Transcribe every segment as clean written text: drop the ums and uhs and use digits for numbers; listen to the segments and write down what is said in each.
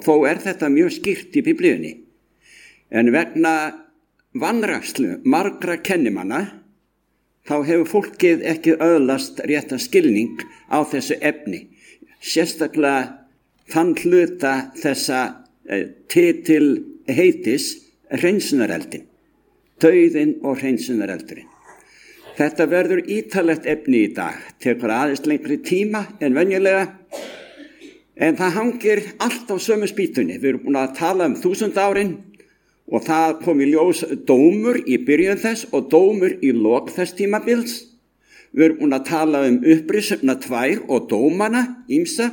þó þetta mjög skýrt í Biblíunni. En vegna vanrækslu margra kennimanna, þá hefur fólkið ekki öðlast réttan skilning á þessu efni. Sérstaklega þann hluta þessa titil heitis hreinsunareldin, dauðinn og hreinsunareldurinn. Þetta verður ítarlegt efni í dag, tekur aðeins lengri tíma en venjulega, en það hangir allt á sömu spýtunni. Við erum búin að tala 1000 árin og það kom í ljós dómur í byrjun þess og dómur í lok þess tímabils. Við erum búin að tala upprisunna 2 og dómana ýmsa.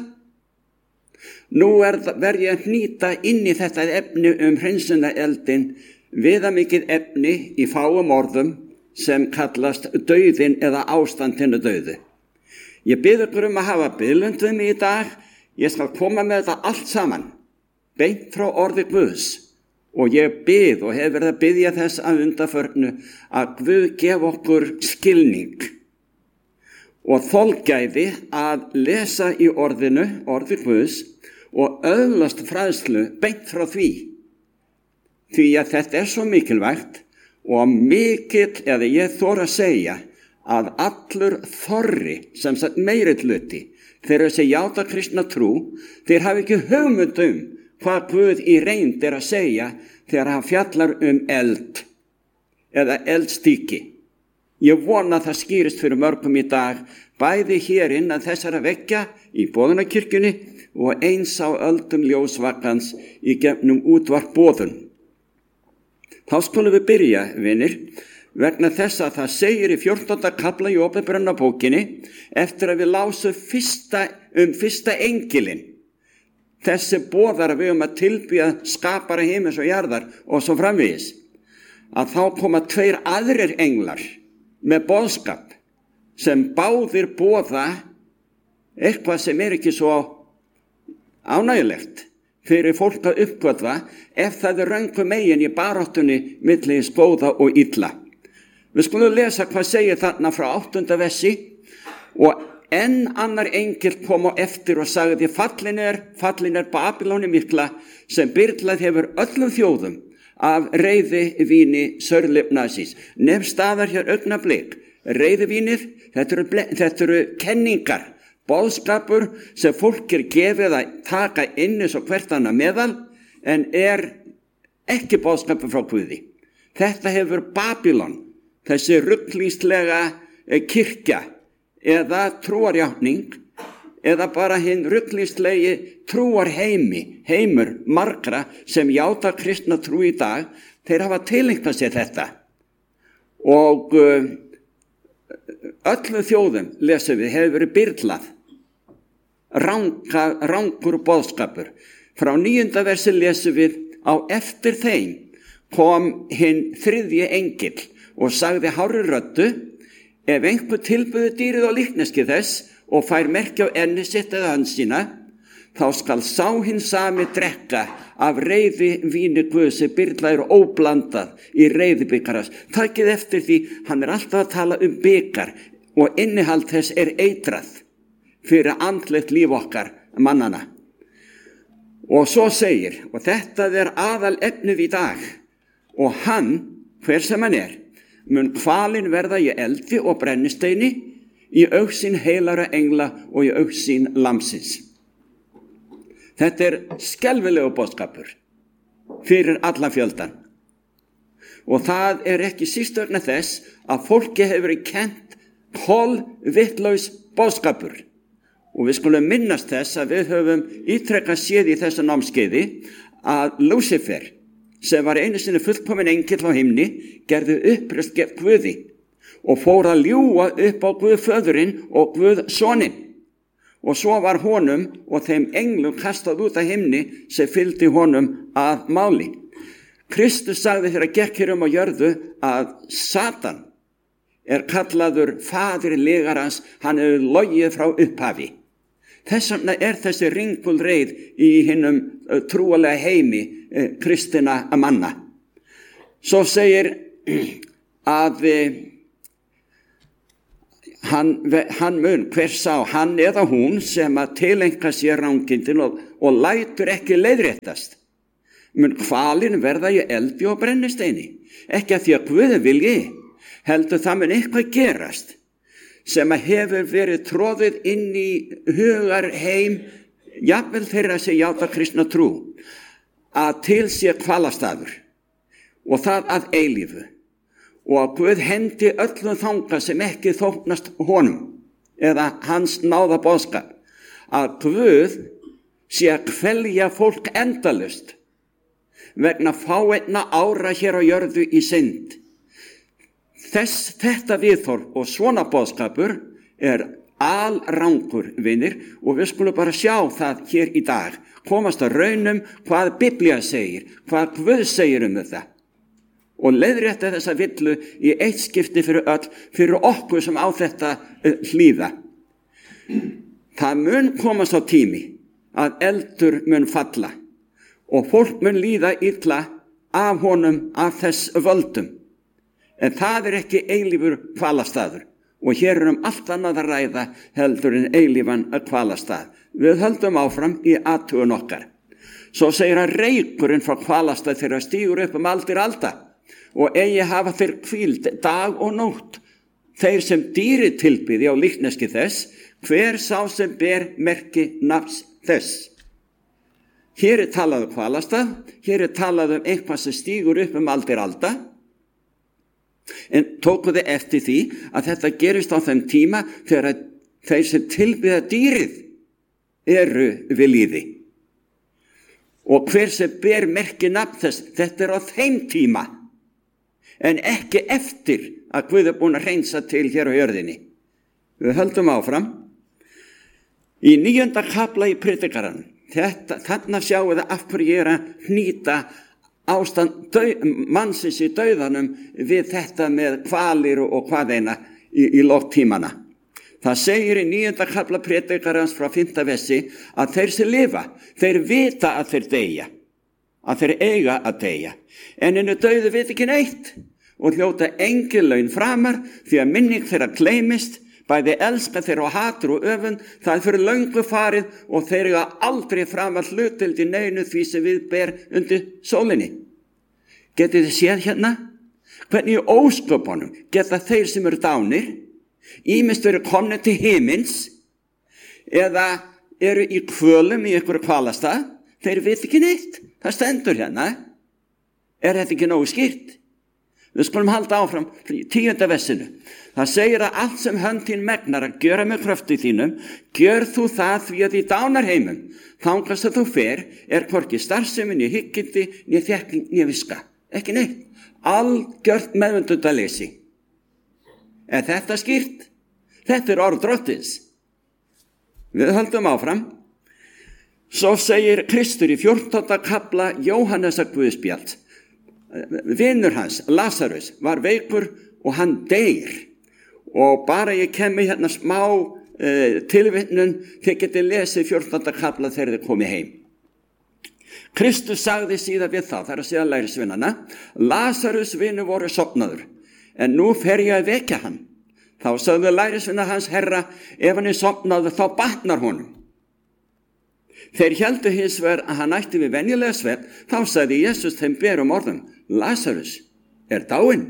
Nú verð ég að hnýta inn í þetta efni hreinsunareldin viðamikið efni í fáum orðum sem kallast dauðinn eða ástandinu dauðu. Ég bið ykkur að hafa biðlund við mig í dag. Ég skal koma með þetta allt saman, beint frá orði Guðs. Og ég bið og hef verið að biðja þess að undanförnu að Guð gef okkur skilning og þolgæði að lesa í orði Guðs og öðlast fræðslu beint frá því. Því að þetta svo mikilvægt og mikill, eða ég þora að segja, að allur þorri, sem sagt meiri hluti, þegar þessi játa kristna trú, þeir hafi ekki hugmynd hvað Guð í reynd að segja þegar hann fjallar eld eða eldstíki. Ég vona að það skýrist fyrir mörgum í dag, bæði hér innan þessara veggja í boðunarkirkjunni og eins á öldum ljósvakans í gegnum útvarp boðun. Þá skulum við byrja, vinir, vegna þess að það segir í 14. kafla í Opinberunarbókinni eftir að við lásum fyrsta engilinn. Þessi boðar að við að tilbiðja skapara himins og jarðar og svo framvegis. Að þá koma 2 aðrir englar með boðskap sem báðir boða eitthvað sem ekki svo ánægjulegt fyrir fólk að uppgötva ef það röngu megin í baráttunni milli hins góða og illa. Við skulum lesa hvað segir þarna frá 8. versi. Og enn annar engil kom á eftir og sagði, fallin er Babyloni mikla sem byrlað hefur öllum þjóðum af reiðivíni Sörlifnasís. Nefn staðar hér augnablik. Reiðivínið, þetta eru kenningar, boðskapur sem fólk gefið að taka inn eins og hvert annað meðal, en ekki boðskapur frá Guði. Þetta hefur Babylon, þessi rugglýslega kirkja eða trúarjátning eða bara hinn rugglýslegi trúarheimur margra sem játa kristna trú í dag, þeir hafa tileinkað sér þetta. Og öllum þjóðum, lesum við, hefur verið byrlað rangur boðskapur. Frá 9. versi lesum við, á eftir þeim kom hinn 3. engill og sagði hárri röddu, ef einhver tilbuði dýrið og líkneski þess og fær merki á enni sitt eða hönd sína, þá skal sá hinn sami drekka af reiðivíni Guðs sem byrlaður og óblandað í reiðibikaras. Takið eftir því, hann alltaf að tala bikar og innihald þess eitrað fyrir andlegt líf okkar mannana. Og svo segir, og þetta aðal efnið í dag, og hann, hver sem hann mun kvalinn verða í eldi og brennisteini, í augsýn heilara engla og í augsýn lamsins. Þetta skelfilegu boðskapur fyrir allan fjöldan. Og það ekki síst vegna þess að fólki hefur verið kennt kolvitlaus boðskapur. Og við skulum minnast þess að við höfum ítrekkað séð í þessu námskeiði að Lúsifer, sem var einu sinni fullkominn engill á himni, gerði uppreist gegn Guði og fór að ljúga upp á Guð föðurinn og Guð soninn. Og svo var honum og þeim englum kastað út af himni sem fylgdi honum að máli. Kristus sagði þegar gekk hér á jörðu að Satan kallaður faðir legarans, hann hefur logið frá upphafi. Þess vegna þessi ringulreið í hinum trúalega heimi kristina manna. Svo segir að hann mun, hver sá, hann eða hún sem að tileinka sér rangindin og og lætur ekki leiðréttast, mun hvalinn verða í eldi og brennisteini, ekki að því að Guð vilji, heldur það mun eitthvað gerast sem að hefur verið troðið inn í hugar heim, jafnvel þeirra sem játa kristna trú, að til sé hvalastafur og það að eilífu, og að Guð hendi öllum þangað sem ekki þóknast honum eða hans náða boðskap, að Guð sé að kvelja fólk endalaust vegna fáeinna ára hér á jörðu í synd. Þetta viðhorf og svona boðskapur er alrangur, vinir, og við skulum bara sjá það hér í dag, komast að raunum hvað Biblía segir, hvað Guð segir þetta, og leiðrétta þessa villu í eitt skipti fyrir öll, fyrir okkur sem á þetta hlýða. Það mun komast á tími að eldur mun falla og fólk mun líða illa af honum af þess völdum. En það er ekki eilífur hvalastaður, og hér er allt annað að ræða heldur en eilífan hvalastað. Við höldum áfram í athugun okkar. Svo segir að reykurinn frá hvalastað þeirra stígur upp aldir alda, og eigi hafa þeir hvíld dag og nótt, þeir sem dýri tilbyði á líkneski þess, hver sá sem ber merki nafns þess. Hér er talað hvalastað, hér er talað eitthvað sem stígur upp aldir alda, en tóku þið eftir því að þetta gerist á þeim tíma þegar þeir sem tilbyða dýrið eru við líði. Og hver sem ber merki nafn þess, þetta er á þeim tíma, en ekki eftir að Guð er búin að hreinsa til hér á jörðinni. Við höldum áfram. Í 9. kafla í Predikaranum, þarna sjáum við af hverju ég er að hnýta ástand mannsins í dauðanum við þetta með hvalir og hvað eina í lok-tímana. Það segir í 9. kafla Predikarans frá 5. versi að þeir sem lifa, þeir vita að þeir deyja, að þeir eiga að deyja, en henni dauðu veit ekki neitt og hljóta engin laun framar því að minning þeirra gleymist, bæði elska þeirra og hatur og öfund, það er fyrir löngu farið og þeir eiga aldrei framar hlutdeild í neinu því sem við ber undir sólinni. Getið þið séð hérna? Hvernig í ósköpunum geta þeir sem eru dánir ýmist verið komnir til himins eða eru í kvölum í einhverju hvalastað, þeir veit ekki neitt. Það stendur hérna. Er þetta ekki nógu skýrt? Við skulum halda áfram í 10. versinu. Það segir að allt sem hönd þín megnar að gjöra með kröfti þínum, gjör þú það því að í dánarheimum, þangast að þú fer, er hvorki starfsemi, né hyggindi, né þekking, né viska. Ekki neitt. Algjört meðvitundaleysi. Er þetta skýrt? Þetta er orð Drottins. Við höldum áfram. Svo segir Kristur í 14. kafla Jóhannesar Guðspjalls. Vinur hans, Lazarus, var veikur og hann deyr. Og bara ég kemur hérna smá tilvitnun, þið getið lesið 14. kafla þegar þið komið heim. Kristus sagði síðan við það er að segja lærisveinana, Lazarus vinur voru sofnaður, en nú fer ég að vekja hann. Þá sagði lærisveina hans, Herra, ef hann er sofnaður þá batnar honum. Þeir héldu hins vegar að hann ætti við venjulega svefn, þá sagði Jesús þeim berum orðum, Lazarus er dáinn.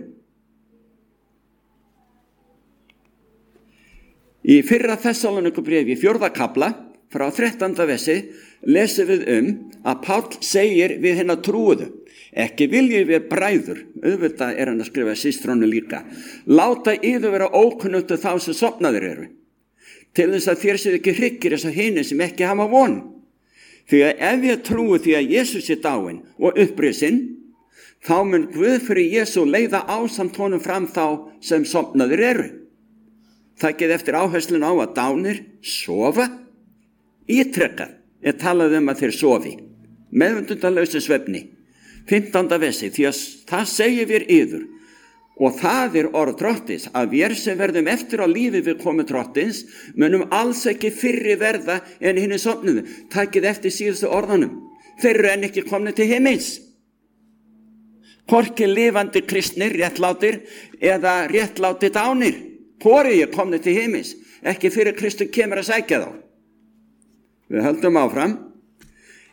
Í 1. Þessalóníkubréfi 4. kafla frá 13. versi lesum við að Páll segir við hinna trúuðu, ekki viljið við bræður, auðvitað er hann að skrifa systrónu líka, láta yður vera ókunnugtu þá sem sofnaðir eru, til þess að þér séu ekki hryggir þess að hinni sem ekki hafa von. Því að ef ég trúi því að Jesús er dáinn og upprisinn, þá mun Guð fyrir Jesú leiða ásamt honum fram þá sem sofnaðir eru. Takið eftir áherslun á að dánir sofa, ítrekkað er talað að þeir sofi, meðvitundalausu svefni. 15. versi, því að það segir við yður, og það er orð Drottins, að vér sem verðum eftir á lífi við komu Drottins, munum alls ekki fyrri verða en hinni sofnuðu. Takið eftir síðustu orðanum, þeir eru enn ekki komnir til himins. Hvorki lifandi kristnir, réttlátir, eða réttlátir dánir. Hvorki er komnir til himins, ekki fyrir Kristur kemur að sækja þá. Við höldum áfram.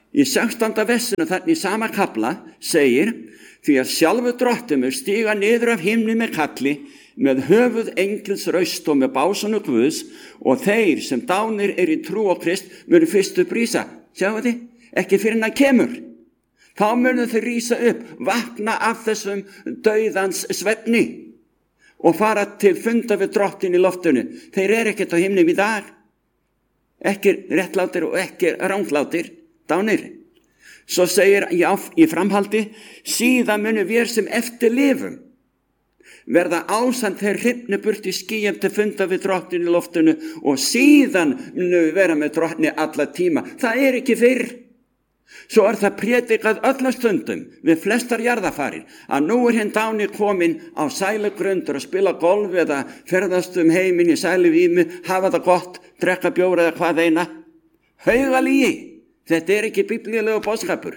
Í 16. versinu þarna í sama kafla segir: því að sjálfur Drottnumur stíga niður af himni með kalli, með höfuð engils raust og með básunu Guðs, og þeir sem dánir í trú á Krist munu fyrst upp rísa. Sjáu þið? Ekki fyrir hann kemur. Þá munu þau rísa upp, vakna af þessum dauðans svefni og fara til funda við Drottin í loftinu. Þeir ekkert á himnum í dag. Ekki réttlátir og ekki ranglátir, dánir. Svo segir í framhaldi: síðan munu vér sem eftir lifum verða ásamt þeir hrifnu burt í skýjum til funda við Drottin í loftinu, og síðan munu við vera með Drottni alla tíma. Það ekki fyrr. Svo það prédikað öllum stundum við flestar jarðafarir að nú hinn dáni komin á sælugrundur að spila golf eða ferðast heiminn í sæluvímu, hafa það gott, drekka bjór eða hvað eina. Haugalígi. Þetta ekki biblíulegu boðskapur.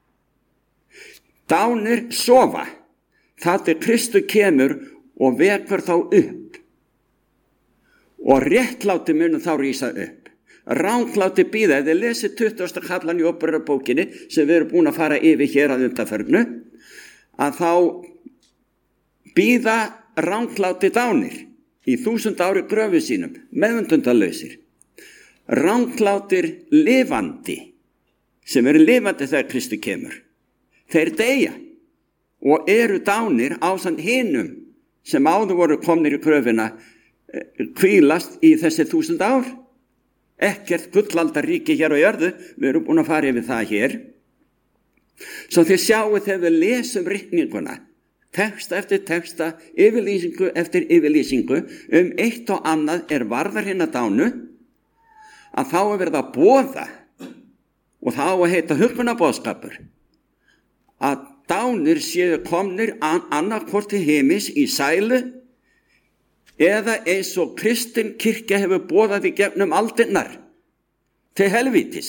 Dánir sofa þar til Kristur kemur og vekur þá upp. Og réttláti munu þá rísa upp. Rangláti bíða. Ef þið lesið 20. kaflan í Óperubókinni sem við erum búin að fara yfir hér að undanförnu, að þá bíða rangláti dánir í 1000 ári gröfu sínum, meðvitundalausir. Ranglátir lifandi, sem eru lifandi þegar Kristur kemur, þeir deyja og eru dánir ásamt hinum sem áður voru komnir í gröfina, hvílast í þessi 1000 ár. Ekkert gullaldarríki hér á jörðu, við erum búin að fara yfir það hér. Svo þið sjáu þegar við lesum ritninguna, texta eftir texta, yfirlýsingu eftir yfirlýsingu, eitt og annað varðar hinna dánu, að þá verið að boða, og þá að heita huggunarboðskapur, að dánir séu komnir annarkvort til heimis í sælu, eða eins og kristin kirkja hefur boðað í gegnum aldirnar til helvítis,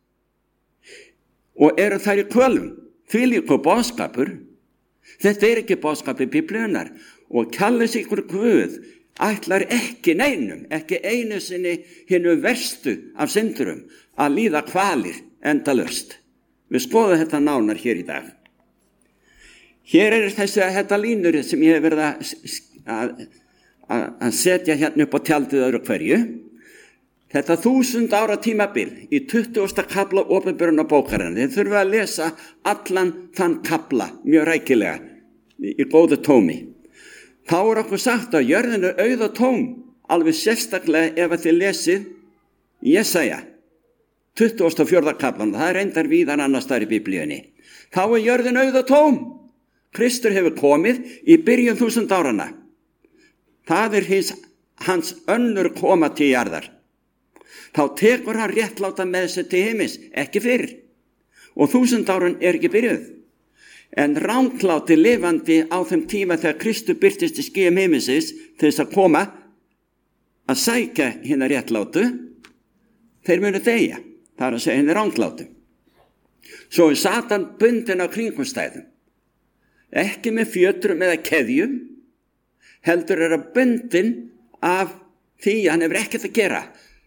og eru þær í kvölum. Þvílíkur boðskapur. Þetta ekki boðskapur Biblíunnar, og kallist ykkur Guð ætlar ekki neinum, ekki einu sinni hinu verstu af syndurum, að líða kvalir endalaust. Við skoðum þetta nánar hér í dag. Hér þetta línur sem ég hef verið að setja hérna upp á tjaldið öðru hverju. Þetta 1000 ára tímabil í 20. kafla Opinberunarbókarinnar. Þið þurfum að lesa allan þann kafla mjög rækilega í góðu tómi. Þá okkur sagt að jörðin auð og tóm, alveg sérstaklega ef að þið lesið Jesaja 24. kaflan, það reyndar víðar annars þar í Biblíunni. Þá jörðin auð og tóm. Kristur hefur komið í byrjun 1000 árana. Það hans önnur koma til jarðar. Þá tekur hann réttláta með sig til heimis, ekki fyrr. Og 1000 áran ekki byrjuð. En rangláti lifandi á þeim tíma þegar Kristur birtist í skýjum heimisins til þess að koma að sækja hina réttlátu, þeir munu deyja. Það að segja henni ranglátu. Svo Satan bundinn á kringumstæðum. Ekki með fjötrum eða keðjum, heldur að bundinn af því hann hefur ekkert að gera.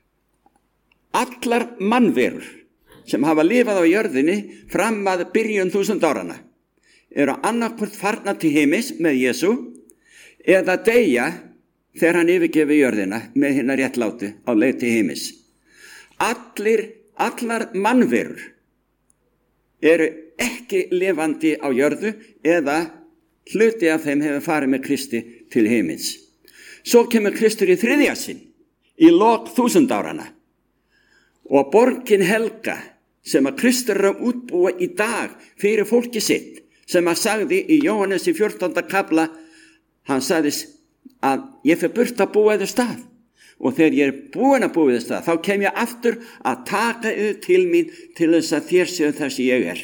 Allar mannverur sem hafa lifað á jörðinni fram að byrjun 1000 árana eru annarkvort farna til heimis með Jesú eða deyja þegar hann yfirgefi jörðina með hinna réttlátu á leið til heimis. Allar mannverur eru ekki lifandi á jörðu eða hluti af þeim hefur farið með Kristi til heimins. Svo kemur Kristur í 3. sinn í lok 1000 árana og borgin helga sem að Kristur að útbúa í dag fyrir fólki sitt, sem að sagði í Jóhannes í 14. kafla, hann sagðist að ég fer burt að búa eða stað, og þegar ég búin að búa eða stað, þá kem ég aftur að taka yfir til mín til þess að þér séu þar sem ég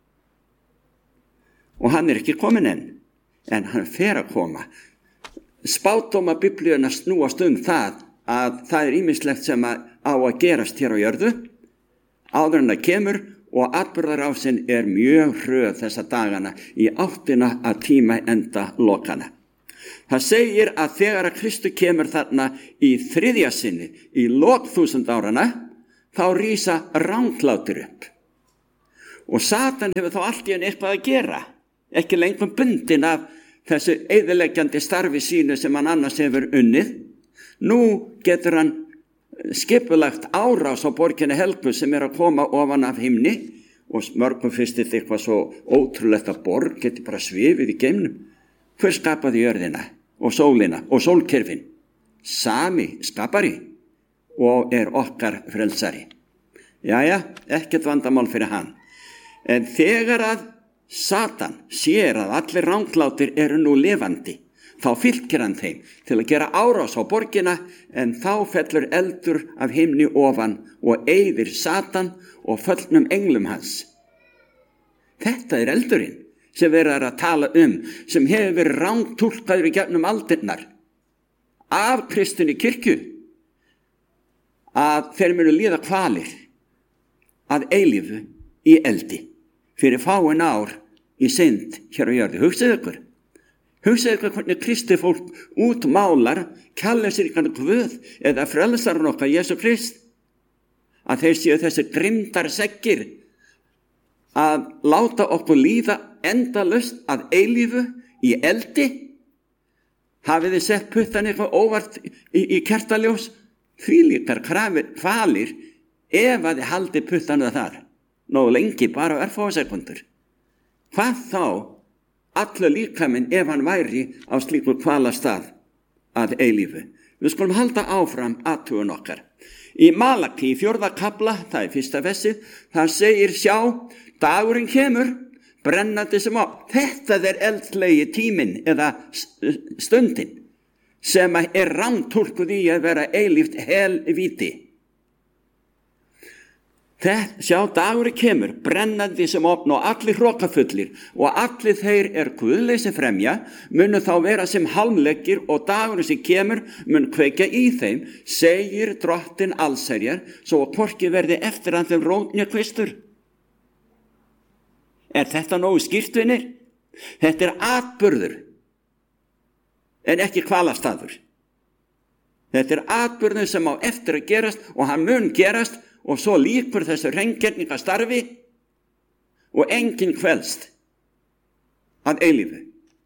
Og hann ekki komin enn, en hann fer að koma. Spádóma Biblíuna snúast það að það ýmislegt sem á að gerast hér á jörðu, áður en það kemur, og atburðarásin mjög hröð þessa dagana í áttina að tíma enda lokana. Það segir að þegar að Kristur kemur þarna í 3. sinni, í lok 1000 árana, þá rísa ranglátir upp. Og Satan hefur þá allt í einu eitthvað að gera, ekki lengur bundin af þessu eyðileggjandi starfi sínu sem hann annars hefur unnið. Nú getur hann skipulagt árás á borginni Helgu sem að koma ofan af himni, og mörgum finnst þetta eitthvað svo ótrúlegt að borg geti bara svifið í geimnum. Hver skapaði jörðina og sólina og sólkerfin? Sami skapari og okkar frelsari. Jæja, ekkert vandamál fyrir hann. En þegar að Satan sér að allir ranglátir eru nú lifandi, þá fylgir hann þeim til að gera árás á borgina, en þá fellur eldur af himni ofan og eyðir Satan og föllnum englum hans. Þetta eldurinn sem verið að tala sem hefur verið rangtúlkaður í gegnum aldirnar af kristinni kirkju, að þeir munu líða kvalir að eilífu í eldi fyrir fáin ár í synd hér á jörðu. Hugsið ykkur hvernig kristið fólk útmálar kærleiksríkan Guð eða frelsarinn okkar Jesú Krist, að þeir séu þessi grimmdarseggir að láta okkur líða endalaust að eilífu í eldi. Hafið þið sett puttan eitthvað óvart í kertaljós? Þvílíkar kvalir ef að þið haldið puttanu þar nógu lengi, bara örfáa sekundur. Hvað þá allur líkaminn ef hann væri á slíkur kvalastað að eilífu? Við skulum halda áfram athugun okkar. Í Malaki, 4. kafla, það 1. versið, það segir: sjá, dagurinn kemur, brennandi sem á. Þetta eldlegi tíminn eða stundin sem rangtúlkuð í að vera eilíft helvíti. Sjá, dagurinn kemur, brennandi sem opn, og allir hrokafullir og allir þeir guðleysi fremja munu þá vera sem hálmleggir, og dagurinn sem kemur mun kveikja í þeim, segir Drottinn allsherjar, svo að hvorki verði eftir að þeim rótnja kvistur. Þetta nógu skýrt, vinir? Þetta atburður en ekki kvalastaður. Þetta atburður sem á eftir að gerast, og hann mun gerast, og svo líkur þessu hreingerningastarfi og enginn kvelst að eilífu.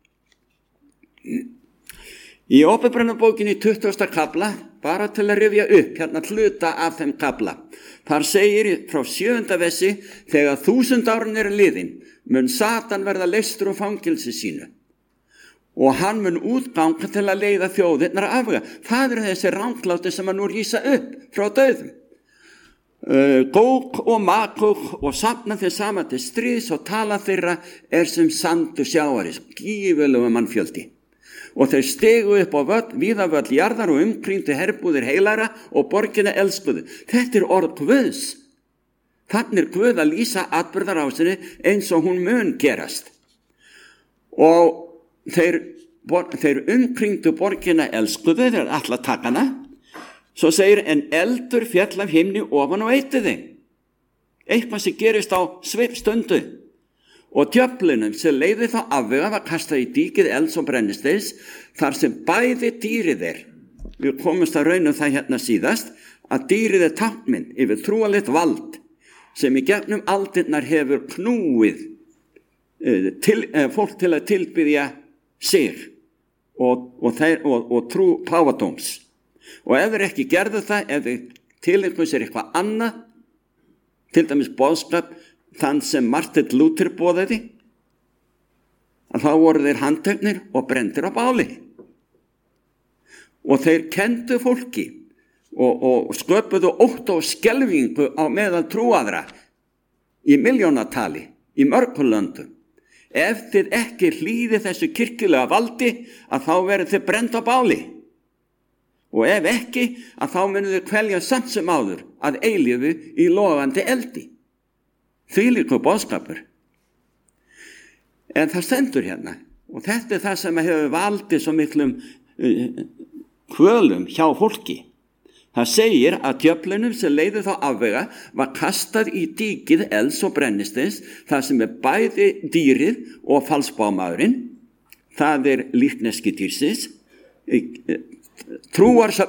Í Åpenbararbókinni 20. kafla, bara til að rifja upp hérna hluta af þeim kafla, þar segir frá 7. versi: þegar 1000 árin liðin mun Satan verða leystur úr fangelsi sínu, og hann mun útganga til að leiða þjóðirnar afvega. Það eru þessi ranglátir sem nú rísa upp frá dauðum. Góg og Magog, og safna þeir saman til stríðs, og tala þeirra sem sandur sjávaris, gífurlegu mannfjöldi. Og þeir stegu upp á víða völl jarðar og umkringdu herbúðir heilara og borgina elskuðu. Þetta orð Guðs. Þannig Guð að lýsa atburðarásinni eins og hún mun gerast. Og þeir umkringdu borgina elskuðu, þeir ætla að taka hana. Svo segir: en eldur féll af himni ofan og eyti þeim. Eitthvað sem gerist á svipstundu. Og djöflunum sem leiði þá afvega var kastað í díkið elds og brennisteins, þar sem bæði dýrið Við komumst að raunum það hérna síðast, að dýrið táknmynd yfir trúalegt vald sem í gegnum aldirnar hefur knúið fólk til að tilbiðja sig og trú páfadóms. Og ef þeir ekki gerðu það, ef þeir tileinkuðu sér eitthvað annað, til dæmis boðskap þann sem Martin Luther boðaði, að þá voru þeir handteknir og brenndir á báli. Og þeir kenndu fólki og sköpuðu ótta og skelfingu á meðal trúaðra í milljónatali, í mörgum löndum. Ef þið ekki hlýði þessu kirkjulega valdi, að þá verður þið brennd á báli. Og ef ekki, að þá munum þau kvelja samt sem áður að eilífu í logandi eldi. Þvílíkur boðskapur. En það stendur hérna, og þetta það sem hefur valdið svo miklum kvölum hjá fólki. Það segir að djöflunum sem leiði þá afvega var kastað í díkið elds og brennisteins, það sem bæði dýrið og falsbámaðurinn, það líkneski dýrsins,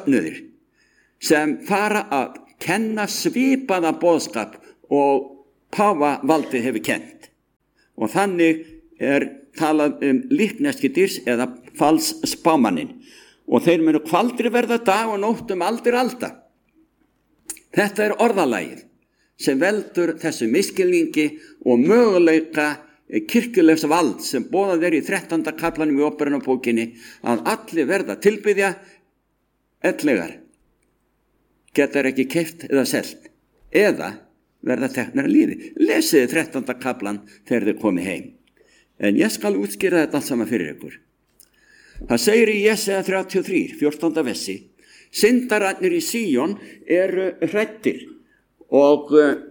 trúarsöfnuðir sem fara að kenna svipaða boðskap og pávavaldið hefur kennt. Og þannig talað líkneski dýrs eða falsspámaninn. Og þeir munu kvaldri verða dag og nótt aldir alda. Þetta orðalagið sem veldur þessu misskilningi og möguleika kirkjulegs vald sem boðað í 13. kaflanum í Opinberunarbókinni að allir verða tilbiðja, ellegar geta ekki keypt eða selt eða verða teknar að lífi. Lesiði 13. kaflan þegar þið komið heim. En ég skal útskýra þetta allt saman fyrir ykkur. Það segir í Jesaja 33, 14. versi, syndararnir í Síón hræddir og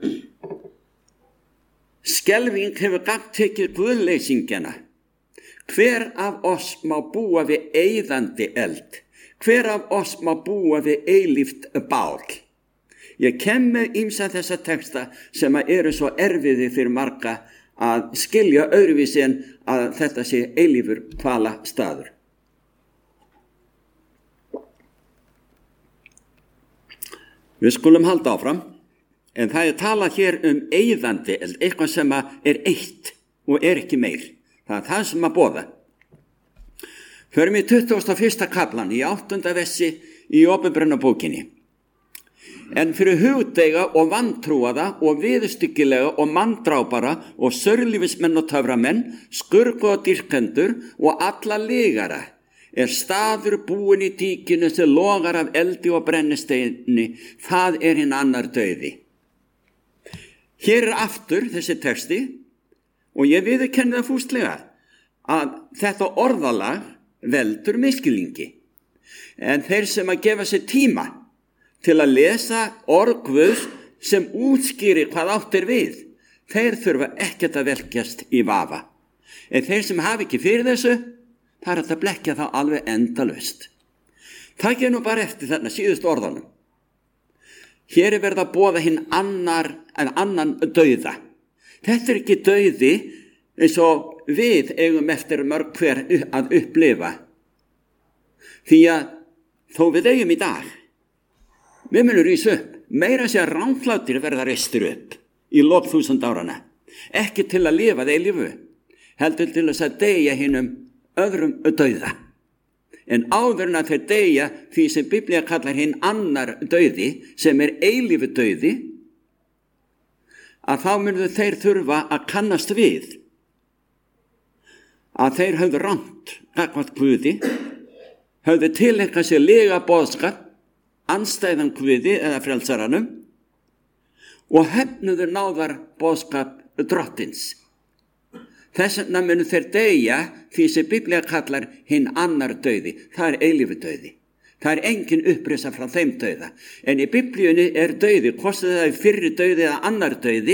skelfing hefur gagntekið guðleysingjana. Hver af oss má búa við eyðandi eld? Hver af oss má búa við eilíft bál? Ég kem með ýmsa þessa texta sem eru svo erfiði fyrir marga að skilja öðruvísi en að þetta sé eilífur kvala staður. Við skulum halda áfram, en það talað hér eyðandi eld, eitthvað sem eitt og ekki meir. Það það sem boða. Förum í 21. kaflan í 8. versi í Opinberunarbókinni. En fyrir hugdeiga og vantrúaða og viðurstyggilega og manndrápara og sörlífismenn og töframenn, skurku og dýrkendur og alla lygara staður búin í díkinu sem logar af eldi og brennisteini, það hinn annar dauði. Hér aftur þessi texti og ég viðurkenni það fúslega að þetta orðalag veldur misskilningi. En þeir sem gefa sér tíma til að lesa orð Guðs sem útskýri hvað átt við, þeir þurfa ekkert að velkjast í vafa. En þeir sem hafa ekki fyrir þessu, það hægt að blekkja þá alveg endalaust. Takið nú bara eftir þarna síðust orðanum. Hér verið að boða hinn annan dauða. Þetta ekki dauði eins og við eigum eftir mörg hver að upplifa. Því að þó við eigum í dag, við munum rísa upp, meira sé að ranglátir verða reistir upp í lok 1000 árana. Ekki til að lifa þeir lífu, heldur til þess að deyja hinum öðrum dauða. En áður en að þeir deyja því sem Biblía kallar hinn annar dauði, sem eilífu dauði, að þá munu þeir þurfa að kannast við að þeir höfðu rangt gagnvart Guði, höfðu tileinkað sér lega boðskap, andstæðan Guði eða frelsaranum og hefnuðu náðar boðskap drottins. Þess vegna munu þeir deyja því sem Biblía kallar hinn annar dauði. Það eilífu dauði. Það engin upprisa frá þeim dauða. En í Biblíunni dauði, hvort það fyrri dauði eða annar dauði,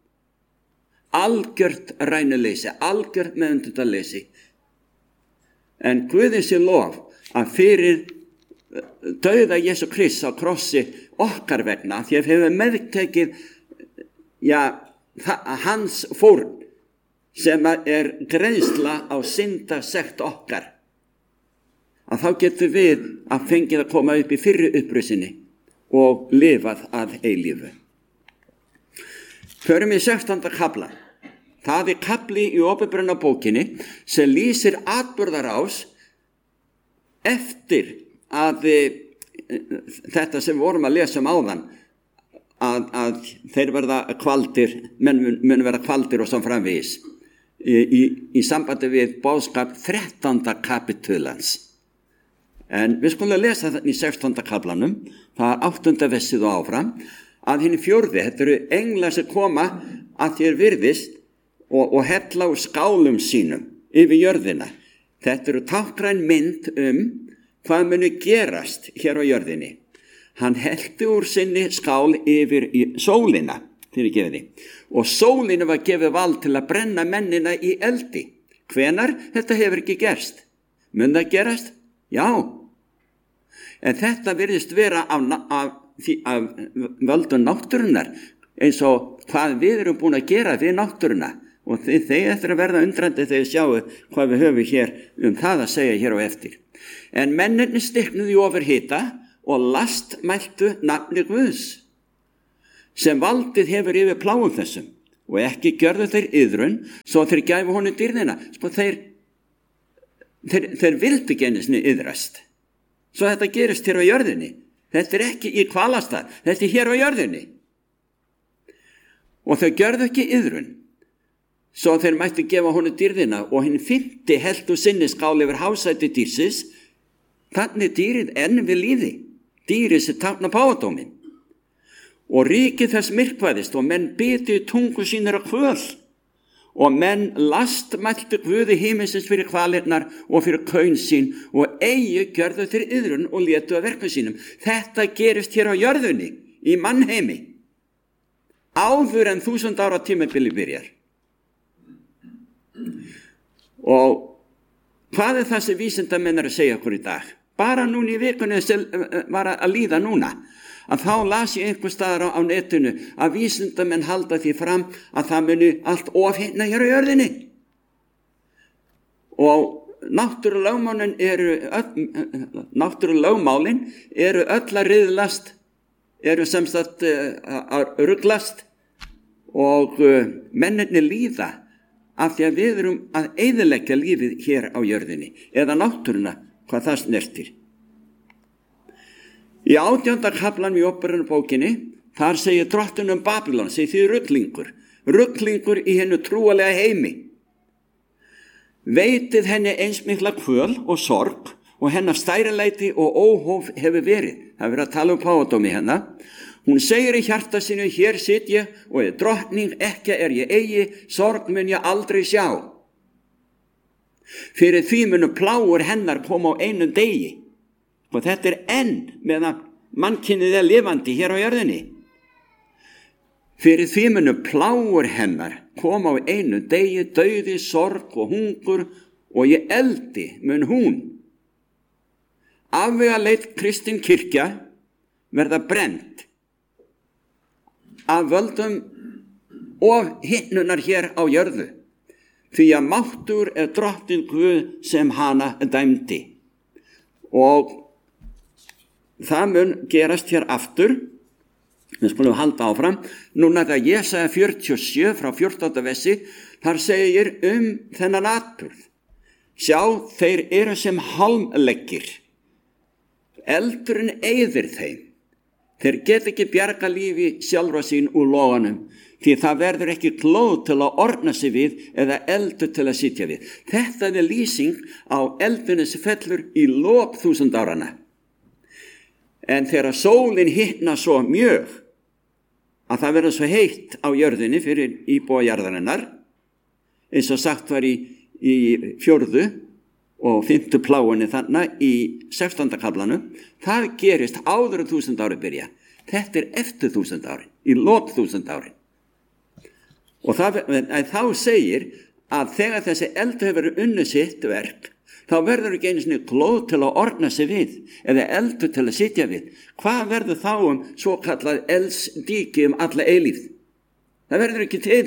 algjört rænuleysi, algjört meðundundarleysi. En Guði sé lof að fyrir dauða Jesú Krists á krossi okkar vegna, því að hefur meðtekið hans fórn, sem greiðsla á syndasekt okkar, að þá getum við að fengið að koma upp í fyrri upprisinni og lifað að eilífu. Förum í 16. kafla. Það kafli í Opinberunarbókinni sem lýsir atburðarás eftir að þetta sem vorum að lesa áðan, að þeir verða kvaldir, menn mun verða kvaldir og svo framvegis. Í sambandi við boðskap 13. kapitulans. En við skulum lesa þetta í 16. kaflanum, það 8. versið og áfram, að hinn 4, þetta englar sem koma að þér virðist og hella úr skálum sínum yfir jörðina. Þetta táknræn mynd hvað muni gerast hér á jörðinni. Hann hellti úr sinni skál yfir í sólina, og sólinu var gefið vald til að brenna mennina í eldi. Hvenær? Þetta hefur ekki gerst. Mun það gerast? Já. En þetta virðist vera af völdum náttúrunnar, eins og hvað við erum búin að gera við náttúruna. Og þeir eftir að verða undrandi þegar sjáu hvað við höfum hér það að segja hér á eftir. En mennirni stiknuðu í ofurhita og lastmæltu nafni Guðs, sem valdið hefur yfir pláum þessum. og ekki gjörðu þeir iðrun svo þeir gæfu honum dýrðina. Sko, þeir vildu ekki einu sinni iðrast. Svo þetta gerist hér á jörðinni. Þetta ekki í Hvalastað, þetta hér á jörðinni. Og þau gjörðu ekki iðrun svo þeir mættu gefa honum dýrðina, og hinn 5. heldu sinni skál yfir hásæti dýrsins. Þannig dýrið enn við líði, dýrið sem táknar páfadóminn. Og ríkið þess myrkvæðist, og menn bitu tungu sínir á kvöl, og menn lastmæltu Guði himinsins fyrir kvalirnar og fyrir kaun sín, og eigi gjörðu þeir iðrun og létu að verkum sínum. Þetta gerist hér á jörðunni, í mannheimi, áður en 1000 ára tímabili byrjar. Og hvað það sem vísindamenn að segja okkur í dag? Bara núna í vikunni sem var að líða núna, að þá las ég einhver staðar á netinu að vísindamenn halda því fram að það muni allt ofhitna hér á jörðinni. Og náttúrulögmálin eru öll að riðlast, eru sem sagt að ruglast, og mennirnir líða af því að við erum að eyðileggja lífið hér á jörðinni, eða náttúruna, hvað það snertir. Í 18. kaflanum í Óperunarbókinni, þar segir drottinn Babylon, segir því rugglingur í hennu trúalega heimi. Veitið henni eins mikla kvöl og sorg, og hennar stærilæti og óhóf hefur verið. Það verið að tala páfadómi hennar. Hún segir í hjarta sínu, hér sit ég og er drottning, ekki er ég eigi, sorg mun ég aldrei sjá. Fyrir því munu plágur hennar koma á einu degi. Og þetta er enn meðan mannkynið er lifandi hér á jörðinni. Fyrir því munu plágur hennar koma á einu degi, dauði, sorg og hungur, og í eldi mun hún. Afvegaleit kristin kirkja verða brennd af völdum og hitnunar hér á jörðu, því að máttur er drottinn Guð sem hana dæmdi. Og það mun gerast hér aftur. Við skulum halda áfram. Núna það Jesaja 47 frá 14. versi, þar segir þennan atburð. Sjá, þeir eru sem hálmleggir. Eldurinn eyðir þeim. Þeir get ekki bjarga lífi sjálfra sín úr loganum, því það verður ekki glóð til að orna sig við eða eldur til að sitja við. Þetta er lýsing á eldunni sem fellur í lok 1000 áranna. En þegar sólin hitna svo mjög að það verður svo heitt á jörðinni fyrir íbúa jarðarinnar, eins og sagt var í 4. og 5. pláunni þannig í 16. kaflanum, það gerist áður en 1000 ári byrja. Þetta er eftir 1000 ári, í lok 1000 ári. Og þá segir að þegar þessi eldur hefur unnið sitt verk, þá verður ekki einu sinni glóð til að orna sig við, eða eldur til að sitja við. Hvað verður þá svo kallað eldsdíki alla eilífð? Það verður ekki til.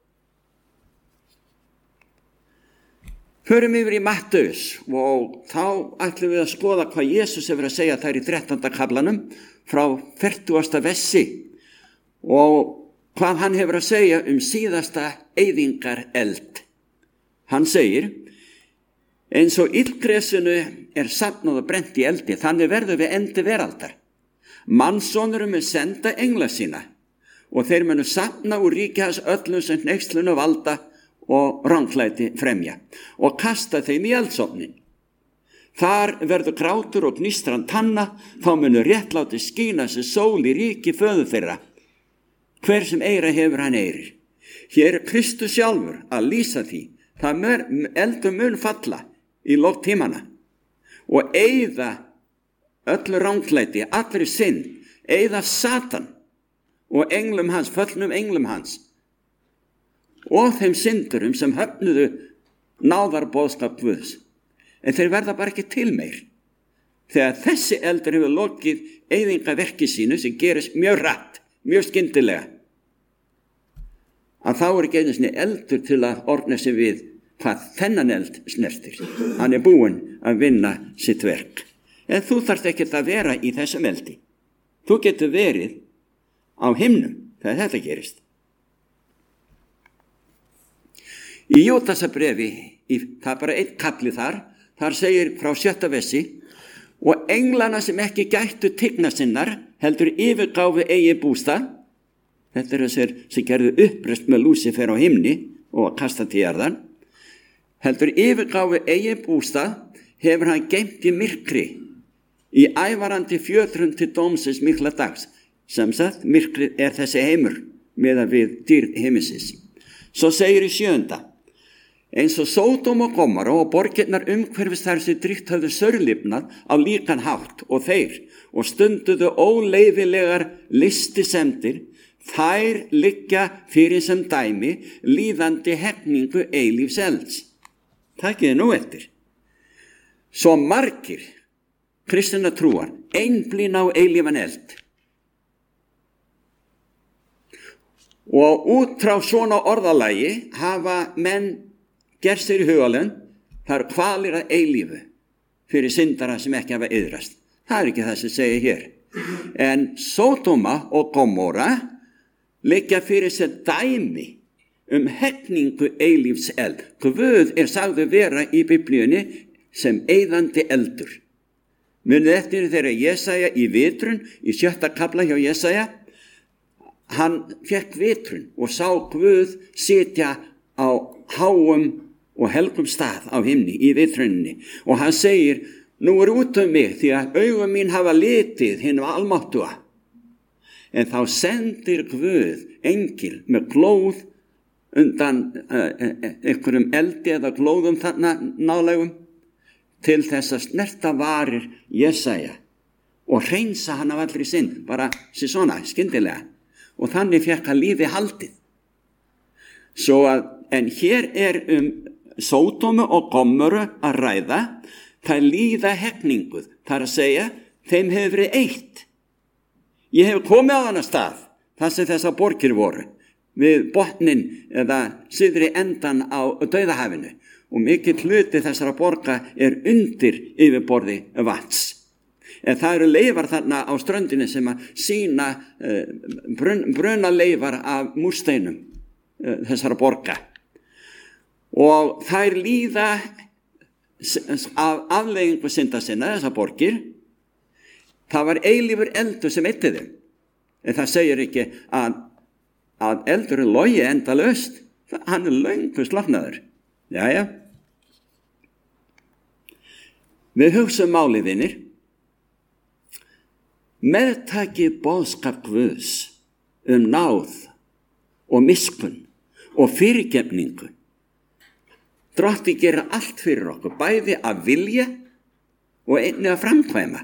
Förum yfir í Mattheus, og þá ætlum við að skoða hvað Jesús hefur að segja þær í 13. kaflanum frá 40. versi, og hvað hann hefur að segja síðasta eyðingar eld. Hann segir, eins og illgresinu er safnað og brent í eldi, þannig verður við endi veraldar. Mannsonurum mun senda engla sína, og þeir munu safna úr ríki hans öllum sem hneykslunu valda og ranglæti fremja, og kasta þeim í eldsofnin. Þar verður grátur og gnistran tanna, þá munu réttláti skína sem sól í ríki föður þeirra. Hver sem eyra hefur hann eyrir. Hér er Kristus sjálfur að lýsa því. Það eldur mun falla í lok tímana og eyða öllu ranglæti, allri synd, eyða Satan og englum hans, föllnum englum hans, og þeim syndurum sem höfnuðu náðarboðskap Guðs. En þeir verða bara ekki til meir. Þegar þessi eldur hefur lokið eyðingaverki sínu, sem gerist mjög rætt, mjög skyndilega, að þá er ekki einu sinni eldur til að orna sig við hvað þennan eld snertir. Hann er búinn að vinna sitt verk. En þú þarft ekki að vera í þessum eldi. Þú getur verið á himnum þegar þetta gerist. Í Júdasarbréfi, það bara einn kapli þar segir frá 7. versi: og englana sem ekki gættu tigna sinnar, heldur yfirgáfu eigi bústað. Þetta þessir sem gerðu uppreist með Lúsifer á himni og kasta til jarðar. Heldur yfirgáfu eigi bústað, hefur hann geymt í myrkri, í ævarandi fjötrun til dómsins mikla dags. Sem sagt, myrkrið þessi heimur, meðan við dýrð himinsins. Svo segir í 7. eins og Sódóm og Gomorra og borgirnar umhverfis þar sem drygt höfðu saurlifnað á líkan hátt og þeir, og stunduðu óleyfilegar listisemdir, þær liggja fyrir sem dæmi líðandi hegningu eilífs elds. Takið nú eftir. Svo margir kristinna trúar einblína á eilífan eld. Og út frá svona orðalagi hafa menn gerð sér í hugalund, það eru kvalir að eilífu fyrir syndara sem ekki hafa iðrast. Það ekki það sem segir hér. En Sódóma og Gomorra liggja fyrir sér dæmi hegningu eilífs eld. Guð sagður vera í Biblíunni sem eyðandi eldur. Munið eftir þegar Jesaja í vitrun, í 7. kapla hjá Jesaja, hann fékk vitrun og sá Guð sitja á háum og helgum stað á himni í vitrunni, og hann segir: nú út mig því að augum mín hafa litið hinn almáttuga. En þá sendir Guð engil með glóð undan einhverjum eldi eða glóðum þarna nálægum til þess að snerta varir Jesaja og hreinsa hann af allri synd, bara sér svona skyndilega, og þannig fékk hann lífi haldið. En hér Sódómu og Gomorru að ræða, það líða hegninguð, það að segja, þeim hefur verið eytt. Ég hef komið á þennan stað, þar sem þessar borgir voru, við botnin eða syðri endan á Dauðahafinu, og mikill hluti þessara borga undir yfirborði vatns. En það eru leifar þarna á ströndinni sem að sýna brunaleifar af múrsteinum þessara borga. Og þær líða af afleiðingu synda sinna, þessar borgir. Það var eilífur eldur sem eyddi þeim. En það segir ekki að eldur logi endalaust. Hann löngu sloknaður. Jæja. Við hugsum málið, vinir. Meðtakið boðskap Guðs náð og miskunn og fyrirgefningu. Drottinn gerir allt fyrir okkur, bæði að vilja og einnig að framkvæma.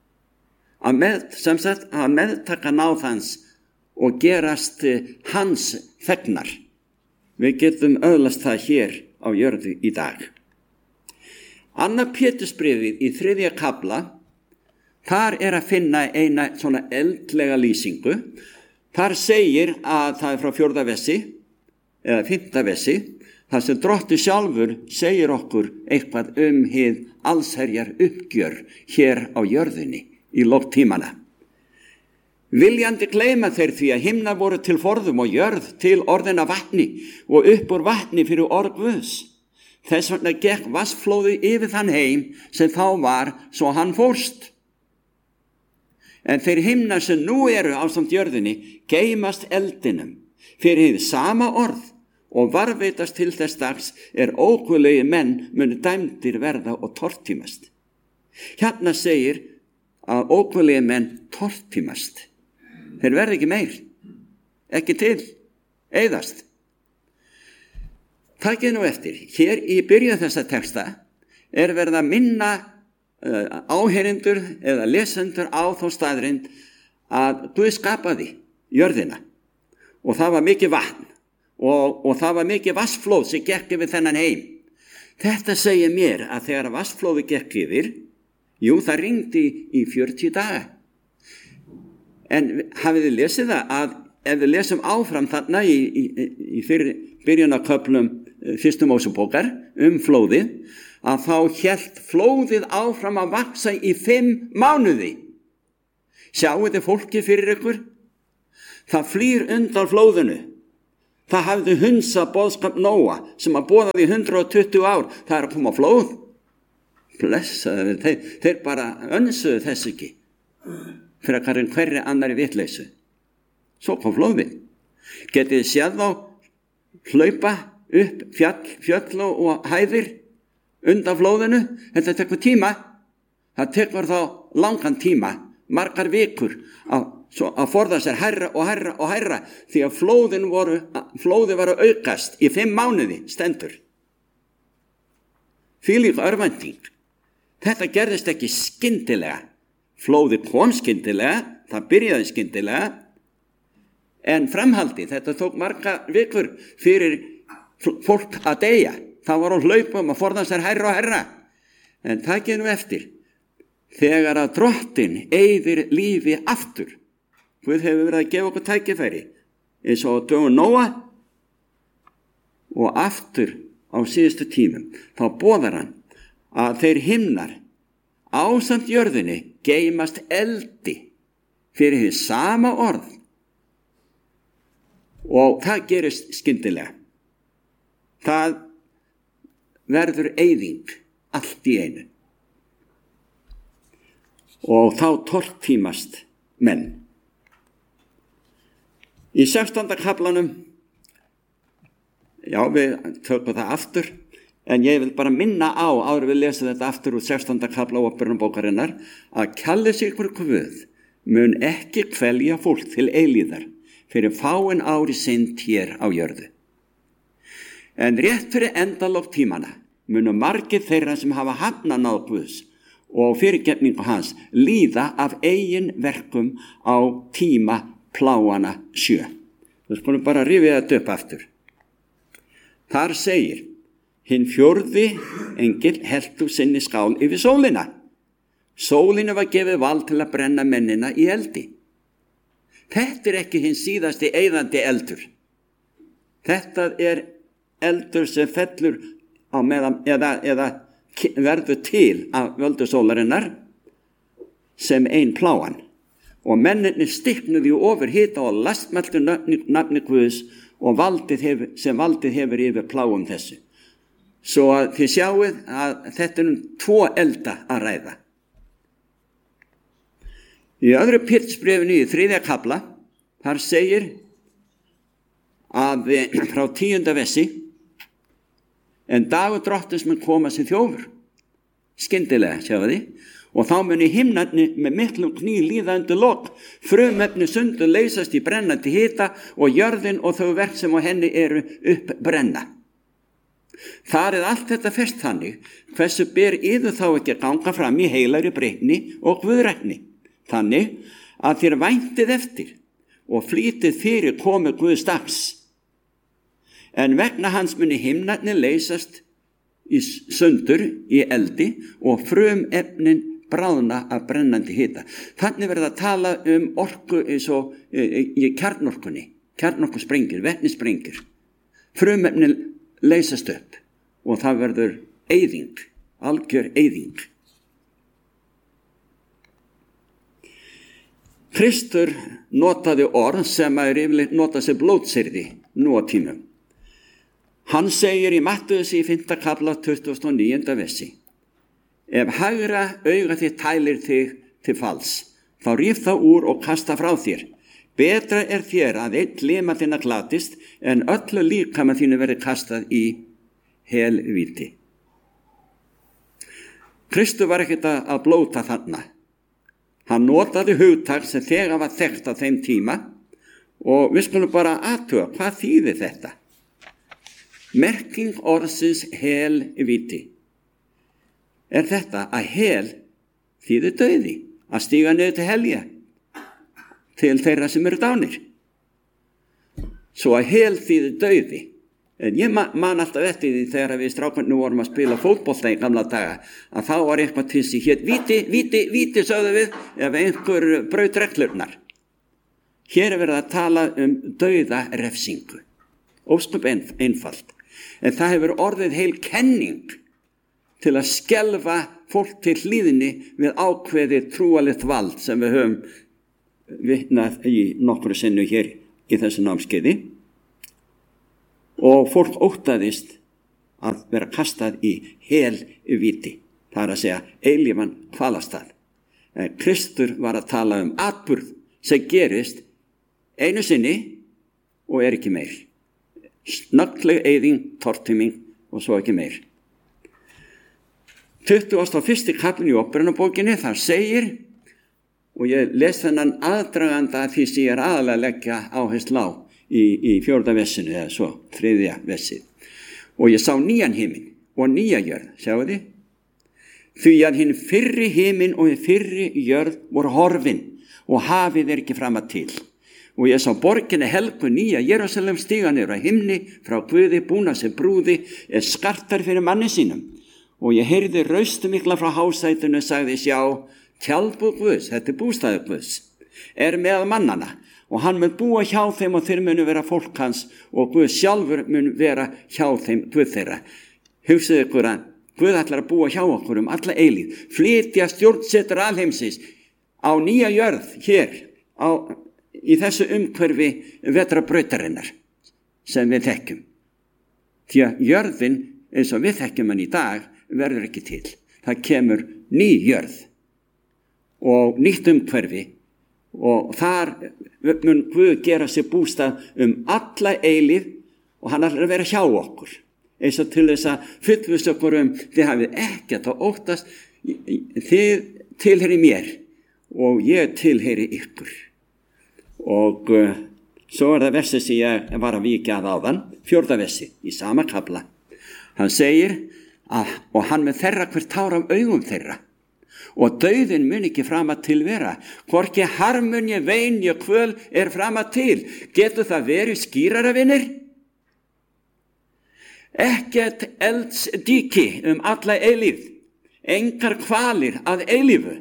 Að meðtaka náð hans og gerast hans þegnar. Við getum öðlast það hér á jörðu í dag. Annað Pétursbréfið í 3. kafla, þar að finna eina svona eldlega lýsingu. Þar segir að það frá 4. versi eða 5. versi, þar sem Drottinn sjálfur segir okkur eitthvað hið allsherjar uppgjör hér á jörðinni í lok tímana. Viljandi gleyma þeir því að himnar voru til forðum og jörð til orðina vatni og upp úr vatni fyrir orð Guðs. Þess vegna gekk vatnsflóðið yfir þann heim sem þá var, svo hann fórst. En þeir himnar sem nú eru ásamt jörðinni geymast eldinum fyrir hið sama orð og varðveitast til þess dags óguðlegir menn munu dæmdir verða og tortímast. Hérna segir að óguðlegir menn tortímast. Þeir verða ekki meir, ekki til, eyðast. Takið nú eftir, hér í byrjun þessa texta verið að minna áheyrendur eða lesendur á þá staðrind að Guð skapaði jörðina og það var mikið vatn og það var mikið vatnsflóð sem gekk yfir þennan heim. Þetta segir mér að þegar vatnsflóði gekk yfir, það rigndi í 40 daga. En hafið þið lesið það að ef við lesum áfram þarna í byrjunarköflum 1. Mósebókar flóðið, að þá hélt flóðið áfram að vaksa í 5 mánuði. Sjáu þið fólki fyrir ykkur? Það flýr undan flóðinu. Það hafði hunsað boðskap Nóa sem að boðaði í 120 ár. Það að koma flóð. Blessaði, þeir bara önsuðu þess ekki. Fyrir að hverri annari vitleysu. Svo kom flóðið. Getið þið séð þá hlaupa upp fjöll og hæðir undan flóðinu? Þetta tekur tíma. Það tekur þá langan tíma, margar vikur að forða sér hærra og hærra og hærra því að flóðið var að aukast í 5 mánuði stendur. Þvílík örvænting. Þetta gerðist ekki skyndilega. Flóðið kom skyndilega, það byrjaði skyndilega, en framhaldið, þetta tók marga vikur fyrir fólk að deyja. Það var á hlaupum að forða sér hærra og hærra. En takið nú eftir. Þegar að Drottinn eyðir lífi aftur, Guð hefur verið að gefa okkur tækifæri, eins og á dögum Nóa og aftur á síðustu tímum, þá boðar hann að þeir himnar ásamt jörðinni geymast eldi fyrir hið sama orð og það gerist skyndilega. Það verður eyðing allt í einu. Og þá tortímast menn. Í 16. kaflanum, já við tökum það aftur, en ég vil bara minna á, áður við lesa þetta aftur úr 16. kafla Åpenbarabókarinnar, að kallist ykkur Guð mun ekki kvelja fólk til eilíðar fyrir fáin ári synd hér á jörðu. En rétt fyrir endalok tímana munu margir þeirra sem hafa hafnað náð Guðs og fyrirgefningu hans líða af eigin verkum á tíma pláana 7. Við skulum bara rifja þetta upp aftur. Þar segir, hinn 4. engill heltu sinni skál yfir sólina. Sólinu var gefið vald til að brenna mennina í eldi. Þetta ekki hinn síðasti eyðandi eldur. Þetta eldur sem fellur á meðan eða verður til af völdu sólarinnar sem ein pláan og mennirnir stiknuðu ofurhita og lastmæltu nafni Guðs og valdið hefur yfir pláum þessu. Svo að þið sjáið að þetta 2 elda að ræða. Í öðru Pétursbréfinu í 3. kafla þar segir að frá 10. versi en dagur Drottins mun koma sem þjófur, skyndilega, sjáu þið, og þá muni himnarnir með miklum kný líða undir lok, frumefni sundur leysast í brennandi hita og jörðin og þau verk sem á henni eru uppbrenna. Þar allt þetta fest þannig, hversu ber yður þá ekki að ganga fram í heilagri breytni og guðrækni, þannig að þér væntið eftir og flýtið fyrir komu Guðs dags. En vegna hans muni himnarnir leysast í sundur í eldi og frumefnin bráðna af brennandi hita. Þannig verður að tala orku eins og í kjarnorkusprengir, vetnisprengir. Frumefnin leysast upp og það verður eyðing, algjör eyðing. Kristur notaði orð sem að yfirleitt nota sér blótsyrði nú á tímum. Hann segir í Mattheus í 5. kafla 29. versi: Ef hægra auga þitt tælir þig til falls, þá ríf það úr og kasta frá þér. Betra þér að einn lima þinna glatist en öllu líkama þínu verði kastað í helvíti. Kristur var ekkert að blóta þarna. Hann notaði hugtak sem þegar var þekkt á þeim tíma og við skulum bara athuga hvað þýðir þetta. Merking orðsins helvíti. Þetta að hel þýðir dauði, að stíga niður til helja, til þeirra sem eru dánir. Svo að hel þýðir dauði. En ég man alltaf eftir því þegar við strákarnir vorum að spila fótbolta í gamla daga, að þá var eitthvað til sig hér, víti, sögðu við, ef einhver braut reglurnar. Hér verið að tala dauða refsingu. Ósköp einfalt. En það hefur orðið heil kenning til að skelfa fólk til hlýðinni við ákveðið trúalegt vald sem við höfum vitnað í nokkru sinnu hér í þessu námskeiði. og fólk óttaðist að vera kastað í helvíti, það er að segja eilífan hvalastað. En Kristur var að tala atburð sem gerist einu sinni og ekki meir. Snöggleg eyðing, tortíming og svo ekki meir. 21. kaplinn í Óperunarbókinni, þar segir, og ég les þennan aðdraganda því sem ég aðalega að leggja áherslu á í 4. vessinu eða svo, 3. vessið. Og ég sá nýjan himinn og nýja jörð, sjáu þið? Því að hinn fyrri himinn og hinn fyrri jörð voru horfin og hafið ekki framar til. Og ég sá borginni helgu nýja Jerúsalem stíga niður á himni frá Guði, búna sem brúði, skartar fyrir manni sínum. Og ég heyrði raustu mikla frá hásætinu, sagði, sjá, tjaldbúð Guðs, þetta bústaður Guðs, með mannana, og hann mun búa hjá þeim og þeir munu vera fólk hans og Guð sjálfur mun vera hjá þeim Guð þeirra. Hugsaðu ykkur að Guð ætlar að búa hjá okkur alla eilíð, flytja stjórnsetur alheimsins á nýja jörð hér í þessu umhverfi vetrarbrautarinnar sem við þekkjum. Því að jörðin eins og við þekkjum hann í dag verður ekki til. Það kemur ný jörð og nýtt umhverfi og þar mun Guð gera sér bústað alla eilíð og hann ætlar að vera hjá okkur. Eins og til þess að fullvissa okkur þið hafið ekkert að óttast, þið tilheyri mér og ég tilheyri ykkur. Og svo það versi sem ég var að víkja að áðan, 4. versi í sama kafla. Hann segir og hann mun þerra hvert tár af augum þeirra og dauðinn mun ekki framar til vera, hvorki harmun ég vein ég kvöl framar til. Getur það verið skýrara, vinir? Ekkert eldsdýki alla eilífð, engar kvalir að eilífu.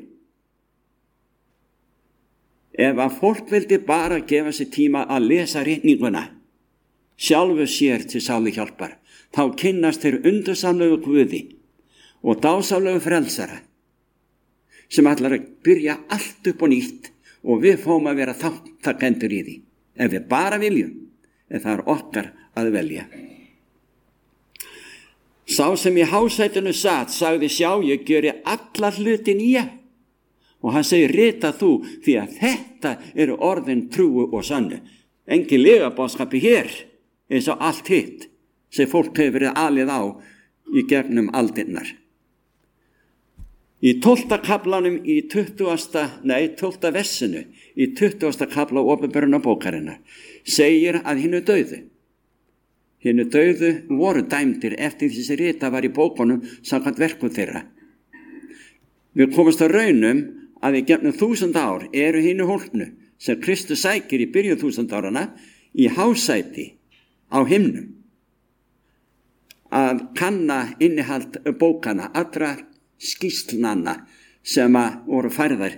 Ef að fólk vildi bara gefa sér tíma að lesa ritninguna, sjálfu sér til sáli hjálpar, þá kynnast þeir undursamlegu Guði og dásamlegu frelsara sem ætlar að byrja allt upp og nýtt og við fáum að vera þáttakendur í því. Ef við bara viljum, en það okkar að velja. Sá sem í hásætinu sat sagði, sjá, ég gjöri alla hluti nýja. Og hann segir, rita þú, því að þetta eru orðin trúu og sannu. Engin legabóðskapi hér, eins og allt hitt sem fólk hefur verið alið á í gegnum aldirnar. Í 12. kaflanum í 12. vessinu, í 20. kafla Opinberunarbókarinnar, segir að hinnu dauðu voru dæmdir eftir því sem rita var í bókunum samkvæmt verkum þeirra. Við komumst að raunum að í gegnum 1000 ár eru hinnu hólpnu sem Kristus sækir í byrjun 1000 árana í hásæti á himnum að kanna innihald bókana, allra skýrslnanna sem voru færðar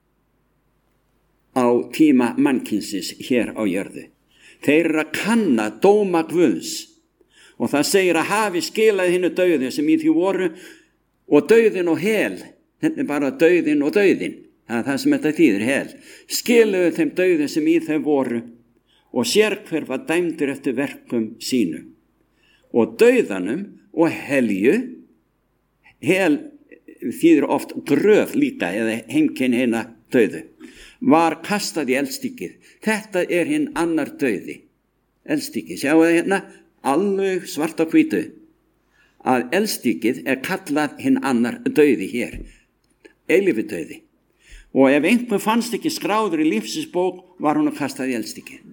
á tíma mannkynsins hér á jörðu. Þeir eru að kanna dóma Guðs og það segir að hafi skilað hinnu dauðu sem í því voru og dauðin og hel, þetta bara dauðin og dauðin, það er það sem þetta þýðir, hel, skiluðu þeim dauðu sem í þeim voru og sérhver var dæmdur eftir verkum sínu. Og dauðanum og helju, hel þýðir oft gröf líka eða heimkynni hinna dauðu, var kastað í eldstykkið. Þetta er hinn annar dauði. Eldstykkið, sjáu það hérna, alveg svart á hvítu, að eldstykkið kallað hinn annar dauði hér, eilífi dauði. Og ef einhver fannst ekki skráður í lífsins bók, var hún kastað í eldstykkið.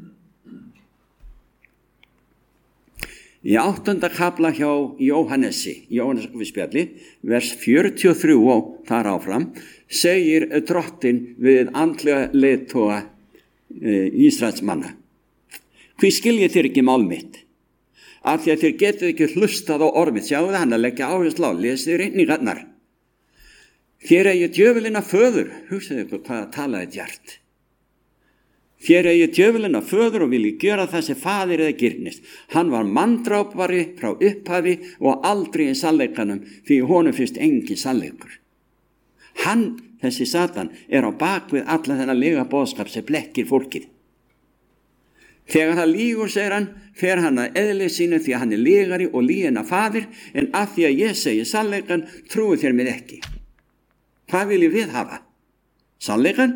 Í 8. kafla hjá Jóhannesi, Jóhannesarguðspjalli, vers 43 og þar áfram, segir drottinn við andlega leiðtoga Ísraelsmanna. Hví skiljið þér ekki mál mitt? Af því að þér getið ekki hlustað á ormið, sjáu það hann að leggja áherslu á, lesið ritningarnar. Þér eigi djöfulina föður, hugsaðu ykkur hvað að talaði djart. Þér eigi djöfulina föður og vilji gera það sem faðir eða girnist. Hann var manndrápari frá upphafi og aldrei í sannleikanum, því honum fyrst engin sannleikur. Hann, þessi Satan, á bakvið alla þennan lega boðskap sem blekkir fólkið. Þegar það lýgur, segir hann, fer hann að eðli sínu því að hann er lygari og lygina faðir, en af því að ég segi sannleikann, trúið þér mér ekki. Hvað viljum við hafa? Sannleikann?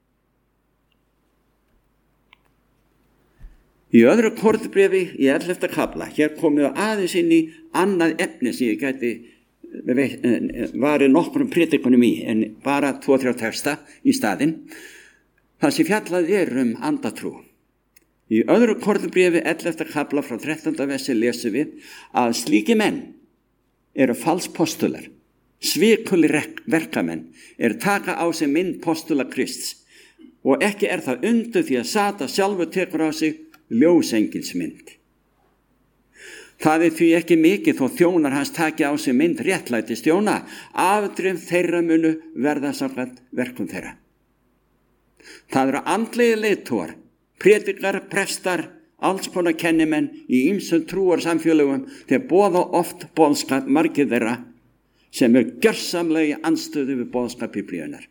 Í öðru Korintubréfi í 11. kafla, hér komum við aðeins inn í annað efni sem ég gæti varið nokkrum predikunum í, en bara 2-3 texta í staðinn, þar sem fjallað andatrú. Í öðru Korintubréfi 11. kafla frá 13. versi lesum við að slíki menn eru falspostular, svikulir verkamenn, taka á sig mynd postula Krists, og ekki það undur því að Satan sjálfur tekur á sig ljósengilsmynd. Það því ekki mikið þó þjónar hans taki á sig mynd réttlætis þjóna, afdrif þeirra munu verða samkvæmt verkum þeirra. Það eru andlegir leiðtogar, predikar, prestar, alls konar kennimenn í ýmsum trúarsamfélögum, þeir boða oft boðskap margir þeirra sem gjörsamlega í andstöðu við boðskap Biblíunnar.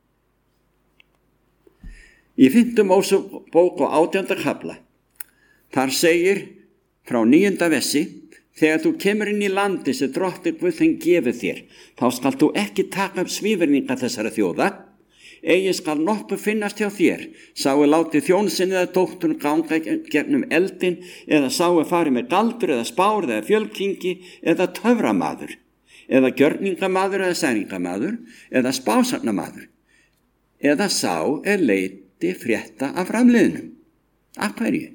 Í 5. Mósebók og 18. kafla, þar segir frá 9. versi, þegar þú kemur inn í landi sem Drottinn Guð þinn gefur þér, þá skalt þú ekki taka upp svívirðinga þessara þjóða, eigi skal nokkuð finnast hjá þér, sáu láti þjón sinn eða dóttur ganga gegnum eldin, eða sáu farið með galdur eða spár eða fjölkingi eða töframaður, eða gjörningamaður eða særingamaður, eða spásagnamaður, eða sá leiti frétta af framliðnum. Af hverju?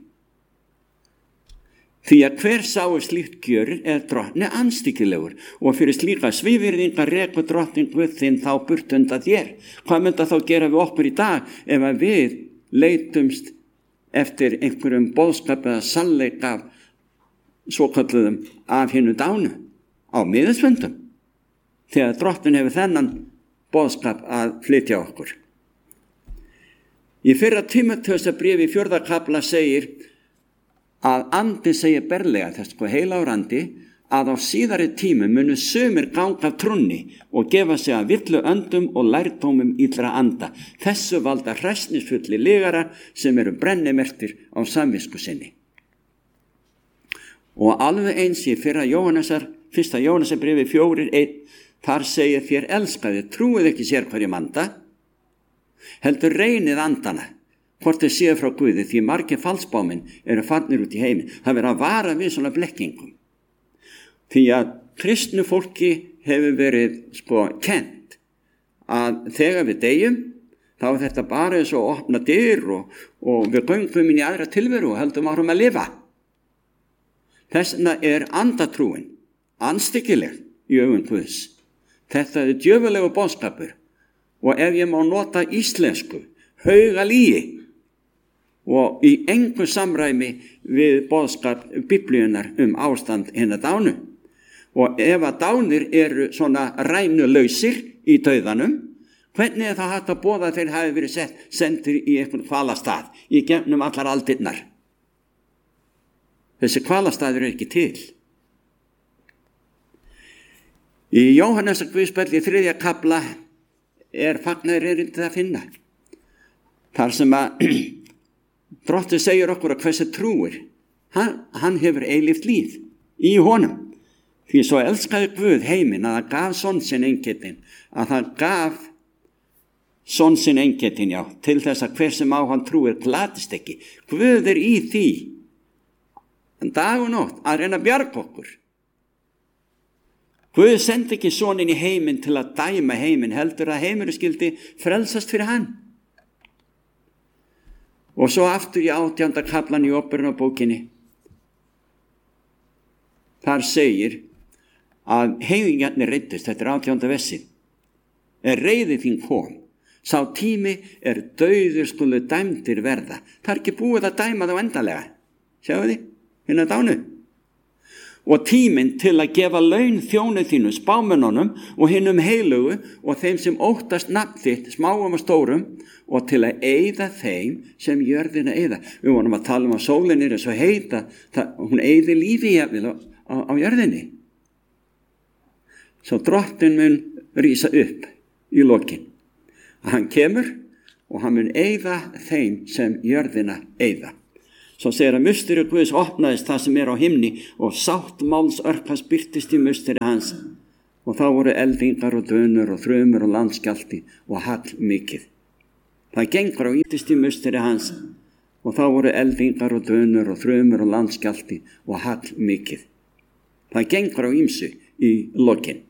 Því að hver sáu slíkt gjörir drottni anstíkilegur, og fyrir slíka svívirðingar rekur Drottinn Guð þinn þá burt undan þér. Hvað myndi þá gera við okkur í dag ef að við leitumst eftir einhverjum boðskap eða sannleika svokalluðum af hinu dánu á miðilsfundum, þegar Drottinn hefur þennan boðskap að flytja okkur? Í 1. Tímóteusarbréfi í 4. kafla segir að andi segir berlega, þess heilagur andi, að á síðari tímum munu sumir ganga af trúnni og gefa sig að villu öndum og lærdómum illra anda. Þessu valda hræsnisfulli lygarar sem eru brennimerktir á samvisku sinni. Og alveg eins í 1. Jóhannesarbréfi 4:1, þar segir þér elskaði, trúið ekki sér hverjum anda, heldur reynið andana, hvort þeir séu frá Guði, því margir falsbáminn eru farnir út í heiminn. Það verður að vara við svona blekkingum. Því að kristnu fólki hefur verið kennt að þegar við deyjum, þá er þetta bara eins og opna dyr og við göngum inn í aðra tilveru og heldum áfram að lifa. Þess vegna andatrúin andstyggileg í augum Guðs. Þetta djöfulegu boðskapur, og ef ég má nota íslensku, hauga lygi, og í engu samræmi við boðskap Biblíunnar ástand hinna dánu. Og ef að dánir eru svona rænulausir í dauðanum, hvernig það hægt að boða þeir hafi verið sendir í einhvern hvalastað í gegnum allar aldirnar? Þessi hvalastaður ekki til. Í Jóhannesarguðspjalli í 3. kafla fagnaður erindið að finna. Þar sem að Drottinn segir okkur að hversu trúir, hann hefur eilíft líf í honum. Því svo elskaði Guð heiminn að það gaf son sinn eingetinn, til þess að hver sem á hann trúir glatist ekki. Guð í því, dag og nótt, að reyna að bjarga okkur. Guð sendi ekki soninn í heiminn til að dæma heiminn, heldur að heimurinn skyldi frelsast fyrir hann. Og svo aftur í 18. kaflan í Óperunarbókinni, þar segir að heiðingarnir reiddust, þetta 18. versið, reiði þín kom, sá tími dauður skulu dæmdir verða. Það ekki búið að dæma þá endanlega, sjáu þið, hinna dánu. Og tíminn til að gefa laun þjónu þínu, spámönnunum og hinnum heilugu og þeim sem óttast nafn þitt, smáum og stórum, og til að eyða þeim sem jörðina eyða. Við vorum að tala að sólin svo heita, hún eyði lífi á jörðinni. Svo Drottinn mun rísa upp í lokin. Hann kemur og hann mun eyða þeim sem jörðina eyða. Svo segir að musteri Guðs opnaðist það sem á himni og sátt málsörkast birtist í musteri hans. Og þá voru eldingar og dönur og þrumur og landskjálfti og hagl mikið. Það gengur á ýmtist í musteri hans. Og þá voru eldingar og dönur og þrumur og landskjálfti og hagl mikið. Það gengur á ýmsu í lokin.